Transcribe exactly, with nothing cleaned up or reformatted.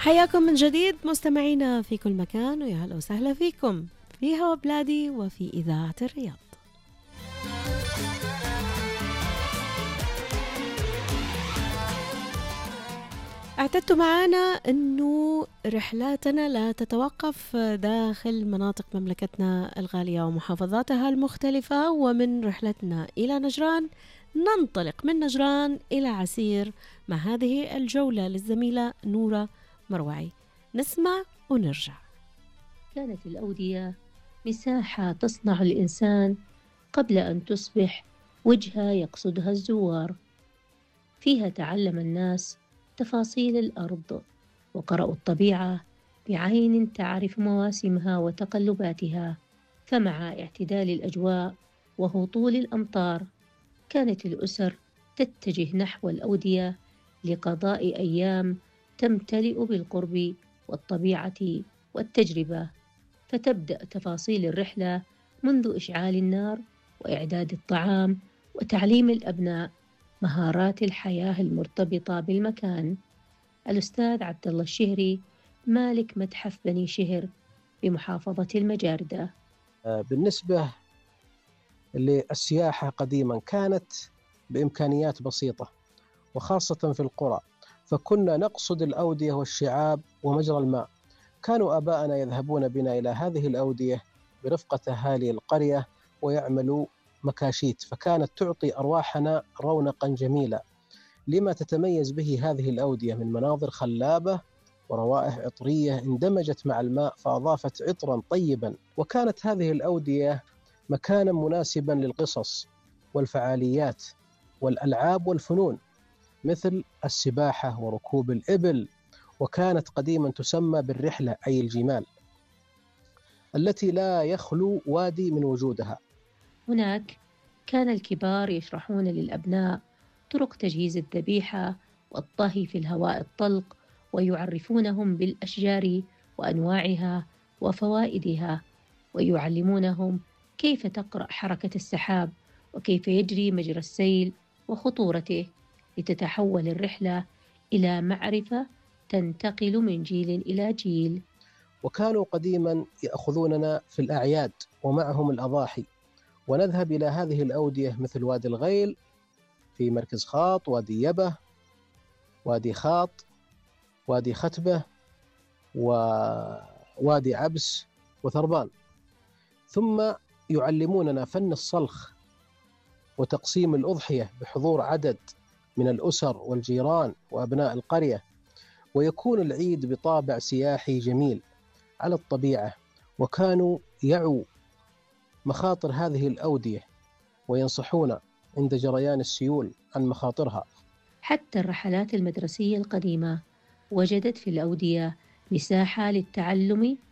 حياكم من جديد مستمعينا في كل مكان، ويا هلا وسهلا فيكم في هوا بلادي وفي إذاعة الرياض. اعتدتوا معنا أنه رحلاتنا لا تتوقف داخل مناطق مملكتنا الغالية ومحافظاتها المختلفة، ومن رحلتنا إلى نجران ننطلق من نجران إلى عسير مع هذه الجولة للزميلة نورة مروعي. نسمع ونرجع. كانت الأودية مساحة تصنع الإنسان قبل أن تصبح وجهة يقصدها الزوار. فيها تعلم الناس تفاصيل الأرض، وقرأوا الطبيعة بعين تعرف مواسمها وتقلباتها. فمع اعتدال الأجواء وهطول الأمطار، كانت الأسر تتجه نحو الأودية لقضاء أيام تمتلئ بالقرب والطبيعة والتجربة. فتبدأ تفاصيل الرحلة منذ إشعال النار وإعداد الطعام وتعليم الأبناء مهارات الحياة المرتبطة بالمكان. الأستاذ عبد الله الشهري مالك متحف بني شهر بمحافظة المجاردة. بالنسبة للسياحة قديما كانت بإمكانيات بسيطة، وخاصة في القرى، فكنا نقصد الأودية والشعاب ومجرى الماء. كانوا آباءنا يذهبون بنا إلى هذه الأودية برفقة أهالي القرية ويعملوا مكاشيت، فكانت تعطي أرواحنا رونقا جميلا لما تتميز به هذه الأودية من مناظر خلابة وروائح عطرية اندمجت مع الماء فأضافت عطرا طيبا. وكانت هذه الأودية مكانا مناسبا للقصص والفعاليات والألعاب والفنون مثل السباحة وركوب الإبل. وكانت قديما تسمى بالرحلة أي الجمال التي لا يخلو وادي من وجودها. هناك كان الكبار يشرحون للأبناء طرق تجهيز الذبيحة والطهي في الهواء الطلق، ويعرفونهم بالأشجار وأنواعها وفوائدها، ويعلمونهم كيف تقرأ حركة السحاب وكيف يجري مجرى السيل وخطورته، لتتحول الرحلة إلى معرفة تنتقل من جيل إلى جيل. وكانوا قديما يأخذوننا في الأعياد ومعهم الأضاحي، ونذهب إلى هذه الأودية مثل وادي الغيل في مركز خاط، وادي يبه، وادي خاط، وادي ختبة، ووادي عبس وثربان. ثم يعلموننا فن الصلخ وتقسيم الأضحية بحضور عدد من الأسر والجيران وأبناء القرية. ويكون العيد بطابع سياحي جميل على الطبيعة. وكانوا يعوا مخاطر هذه الأودية وينصحون عند جريان السيول عن مخاطرها. حتى الرحلات المدرسية القديمة وجدت في الأودية مساحة للتعلم